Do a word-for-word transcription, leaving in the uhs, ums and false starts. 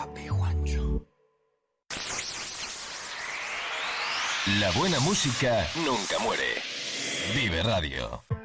Papi Juancho. La buena música nunca muere. Vive Radio.